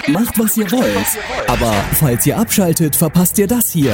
Macht, was ihr wollt. Aber falls ihr abschaltet, verpasst ihr das hier.